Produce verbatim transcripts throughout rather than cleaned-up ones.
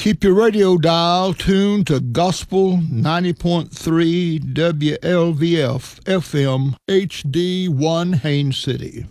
Keep your radio dial tuned to Gospel ninety point three W L V F F M H D one Haines City.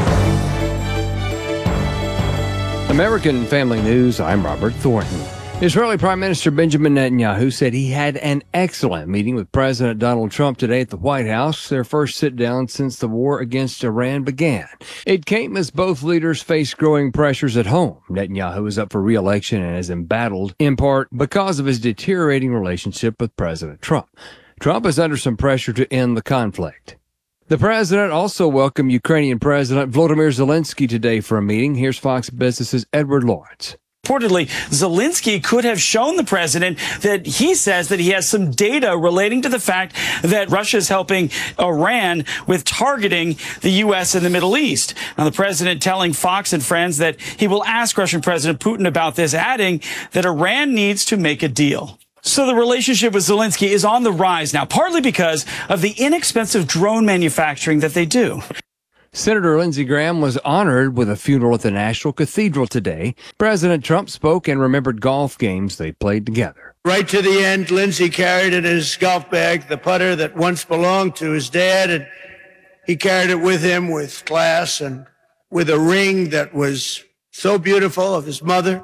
American Family News, I'm Robert Thornton. Israeli Prime Minister Benjamin Netanyahu said he had an excellent meeting with President Donald Trump today at the White House, their first sit-down since the war against Iran began. It came as both leaders face growing pressures at home. Netanyahu is up for re-election and is embattled, in part because of his deteriorating relationship with President Trump. Trump is under some pressure to end the conflict. The president also welcomed Ukrainian President Volodymyr Zelensky today for a meeting. Here's Fox Business's Edward Lawrence. Reportedly, Zelensky could have shown the president that he says that he has some data relating to the fact that Russia is helping Iran with targeting the U S in the Middle East. Now, the president telling Fox and Friends that he will ask Russian President Putin about this, adding that Iran needs to make a deal. So the relationship with Zelensky is on the rise now, partly because of the inexpensive drone manufacturing that they do. Senator Lindsey Graham was honored with a funeral at the National Cathedral today. President Trump spoke and remembered golf games they played together. Right to the end, Lindsey carried in his golf bag the putter that once belonged to his dad, and he carried it with him with class and with a ring that was so beautiful of his mother,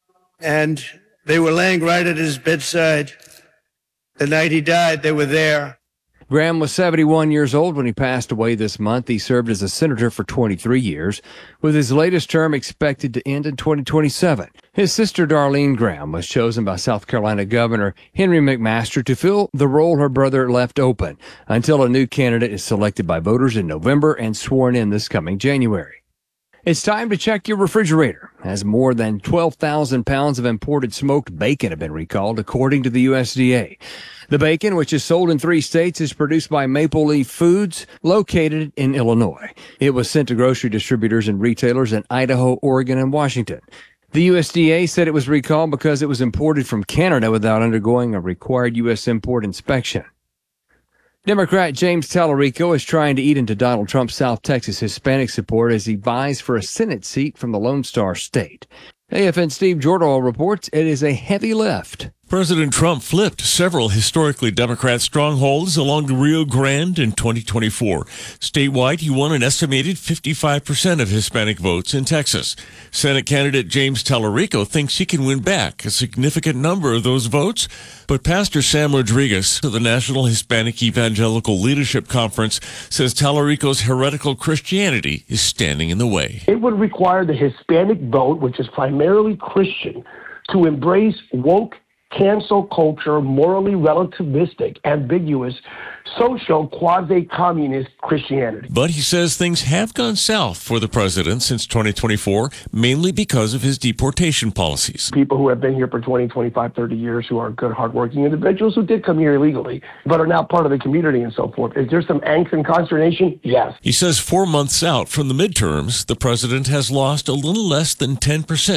and they were laying right at his bedside. The night he died, they were there. Graham was seventy-one years old when he passed away this month. He served as a senator for twenty-three years, with his latest term expected to end in twenty twenty-seven. His sister Darlene Graham was chosen by South Carolina Governor Henry McMaster to fill the role her brother left open until a new candidate is selected by voters in November and sworn in this coming January. It's time to check your refrigerator, as more than twelve thousand pounds of imported smoked bacon have been recalled, according to the U S D A. The bacon, which is sold in three states, is produced by Maple Leaf Foods, located in Illinois. It was sent to grocery distributors and retailers in Idaho, Oregon, and Washington. The U S D A said it was recalled because it was imported from Canada without undergoing a required U S import inspection. Democrat James Tallarico is trying to eat into Donald Trump's South Texas Hispanic support as he vies for a Senate seat from the Lone Star State. A F N Steve Jordahl reports it is a heavy lift. President Trump flipped several historically Democrat strongholds along the Rio Grande in twenty twenty-four. Statewide, he won an estimated fifty-five percent of Hispanic votes in Texas. Senate candidate James Tallarico thinks he can win back a significant number of those votes, but Pastor Sam Rodriguez of the National Hispanic Evangelical Leadership Conference says Tallarico's heretical Christianity is standing in the way. It would require the Hispanic vote, which is primarily Christian, to embrace woke cancel culture, morally relativistic, ambiguous, social, quasi-communist Christianity. But he says things have gone south for the president since twenty twenty-four, mainly because of his deportation policies. People who have been here for twenty, twenty-five, thirty years, who are good, hardworking individuals who did come here illegally, but are now part of the community and so forth. Is there some angst and consternation? Yes. He says four months out from the midterms, the president has lost a little less than ten percent